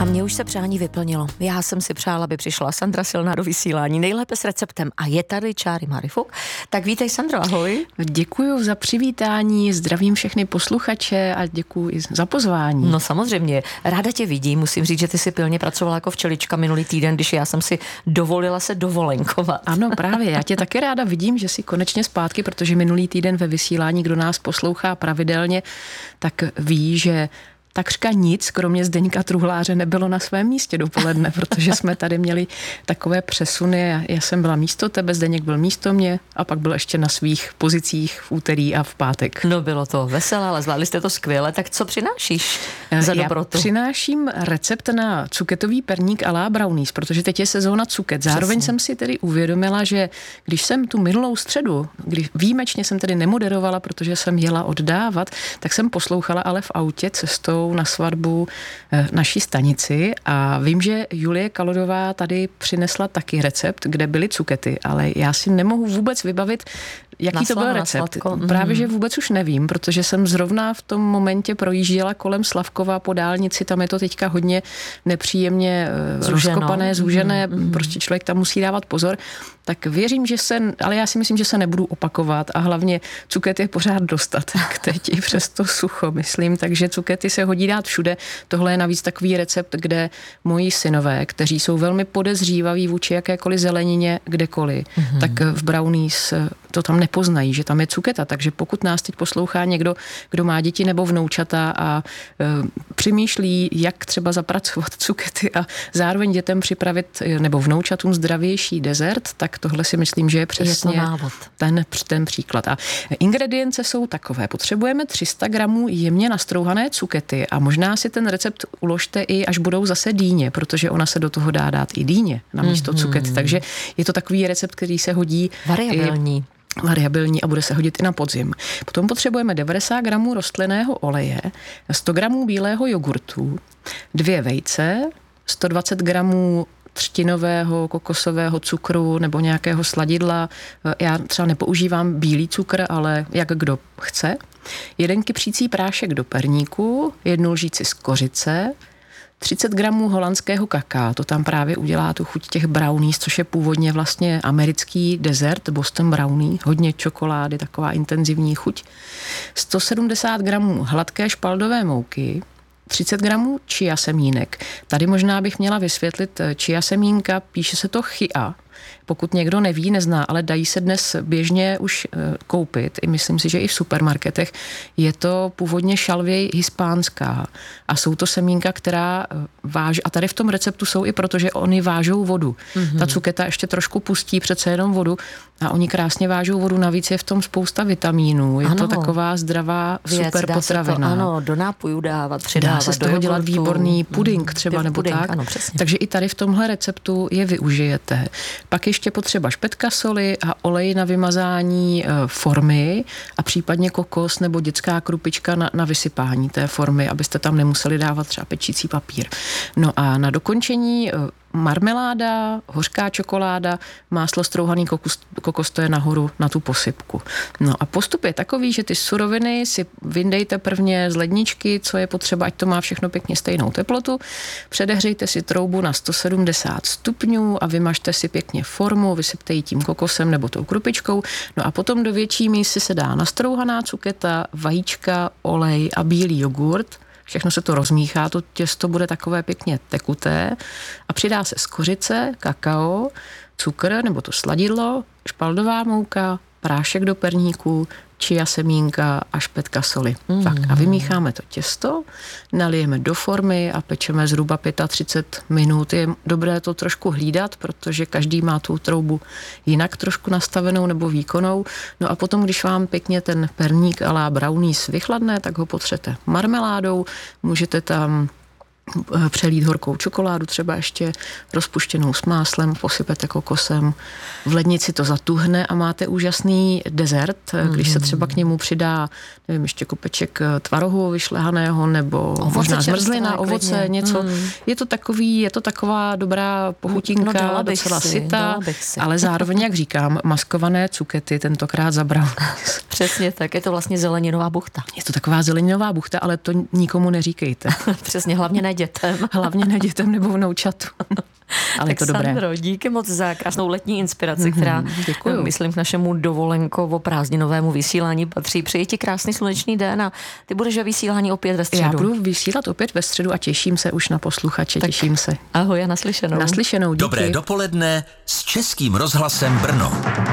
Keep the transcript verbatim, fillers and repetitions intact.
Mně už se přání vyplnilo. Já jsem si přála, aby přišla Sandra Silná do vysílání, nejlépe s receptem. A je tady Čáry Marifuk. Tak vítej, Sandro, ahoj. Děkuju za přivítání, zdravím všechny posluchače a děkuji i za pozvání. No samozřejmě, ráda tě vidím, musím říct, že ty si pilně pracovala jako včelička minulý týden, když já jsem si dovolila se dovolenkovat. Ano, právě, já tě taky ráda vidím, že jsi konečně zpátky, protože minulý týden ve vysílání, kdo nás poslouchá pravidelně, tak ví, že takřka nic, kromě Zdeňka Truhláře, nebylo na svém místě dopoledne, protože jsme tady měli takové přesuny. Já jsem byla místo tebe, Zdeněk byl místo mě a pak byl ještě na svých pozicích v úterý a v pátek. No bylo to veselé, ale zvládli jste to skvěle. Tak co přinášíš za dobrotu? Já přináším recept na cuketový perník à la brownies, protože teď je sezóna cuket. Zároveň Přesně. jsem si tedy uvědomila, že když jsem tu minulou středu, když výjimečně jsem tedy nemoderovala, protože jsem jela oddávat, tak jsem poslouchala ale v autě cestou na svatbu naší stanici a vím, že Julie Kalodová tady přinesla taky recept, kde byly cukety, ale já si nemohu vůbec vybavit, jaký to byl recept. Právě, že vůbec už nevím, protože jsem zrovna v tom momentě projížděla kolem Slavkova po dálnici, tam je to teďka hodně nepříjemně Zúženo. rozkopané, zúžené, mm, prostě člověk tam musí dávat pozor. Tak věřím, že se, ale já si myslím, že se nebudu opakovat a hlavně cuket je pořád dostatek teď i přes to sucho, myslím, takže cukety se hodí dát všude. Tohle je navíc takový recept, kde moji synové, kteří jsou velmi podezřívaví vůči jakékoliv zelenině kdekoliv, mm-hmm. tak v brownies to tam nepoznají, že tam je cuketa, takže pokud nás teď poslouchá někdo, kdo má děti nebo vnoučata a e, přemýšlí, jak třeba zapracovat cukety a zároveň dětem připravit nebo vnoučatům zdravější dezert, tak tohle si myslím, že je přesně je ten, ten příklad. A ingredience jsou takové. Potřebujeme tři sta gramů jemně nastrouhané cukety a možná si ten recept uložte i, až budou zase dýně, protože ona se do toho dá dát i dýně na místo mm-hmm. cuket. Takže je to takový recept, který se hodí variabilní. variabilní a bude se hodit i na podzim. Potom potřebujeme devadesát gramů rostlinného oleje, sto gramů bílého jogurtu, dvě vejce, sto dvacet gramů třtinového kokosového cukru nebo nějakého sladidla. Já třeba nepoužívám bílý cukr, ale jak kdo chce. Jeden kypřící prášek do perníku, jednu lžíci z kořice, třicet gramů holandského kaká, to tam právě udělá tu chuť těch brownies, což je původně vlastně americký dezert, Boston brownie, hodně čokolády, taková intenzivní chuť. sto sedmdesát gramů hladké špaldové mouky, třicet gramů chia semínek. Tady možná bych měla vysvětlit chia semínka, píše se to chia. Pokud někdo neví, nezná, ale dají se dnes běžně už koupit, i myslím si, že i v supermarketech. Je to původně šalvěj hispánská a jsou to semínka, která váží, a tady v tom receptu jsou i proto, že oni vážou vodu. Mm-hmm. Ta cuketa ještě trošku pustí přece jenom vodu a oni krásně vážou vodu, navíc je v tom spousta vitamínů. Je ano. to taková zdravá Věc, super dá potravina. Se to, ano, do nápojů dávat, přidávat. Dá se z toho do dělat výborný puding mm, třeba nebo puding, tak. Ano, takže i tady v tomhle receptu je využijete. Pak ještě potřeba špetka soli a olej na vymazání e, formy a případně kokos nebo dětská krupička na, na vysypání té formy, abyste tam nemuseli dávat třeba pečící papír. No a na dokončení e, marmeláda, hořká čokoláda, máslo strouhaný kokos, kokos, to je nahoru na tu posypku. No a postup je takový, že ty suroviny si vyndejte prvně z ledničky, co je potřeba, ať to má všechno pěkně stejnou teplotu. Předehřejte si troubu na sto sedmdesát stupňů a vymažte si pěkně formu, vysypte ji tím kokosem nebo tou krupičkou. No a potom do větší mísy se dá nastrouhaná cuketa, vajíčka, olej a bílý jogurt. Všechno se to rozmíchá, to těsto bude takové pěkně tekuté a přidá se z kořice, kakao, cukr nebo to sladidlo, špaldová mouka, prášek do perníku, chia semínka a špetka soli. Mm. Tak a vymícháme to těsto, nalijeme do formy a pečeme zhruba třicet pět minut. Je dobré to trošku hlídat, protože každý má tu troubu jinak trošku nastavenou nebo výkonnou. No a potom, když vám pěkně ten perník à la brownies vychladne, tak ho potřete marmeládou, můžete tam přelít horkou čokoládu, třeba ještě rozpuštěnou s máslem, posypete kokosem. V lednici to zatuhne a máte úžasný dezert, když se třeba k němu přidá, nevím, ještě kopeček tvarohu vyšlehaného, nebo ovoce, možná zmrzlina, ovoce, klidně. něco. Mm. Je to takový, je to taková dobrá pochutinka, no, docela si, syta, ale zároveň, jak říkám, maskované cukety, tentokrát za brownies. Přesně tak, je to vlastně zeleninová buchta. Je to taková zeleninová buchta, ale to nikomu neříkejte. Přesně, hlavně ne dětem. Hlavně ne dětem nebo vnoučatu. Ale tak je to dobré. Sandro, díky moc za krásnou letní inspiraci, mm-hmm, která, děkuju. myslím, k našemu dovolenkovo prázdninovému vysílání patří. Přeji ti krásný slunečný den a ty budeš ve vysílání opět ve středu. Já budu vysílat opět ve středu a těším se už na posluchače, tak těším se. Ahoj a naslyšenou. Naslyšenou, díky. Dobré dopoledne s Českým rozhlasem Brno.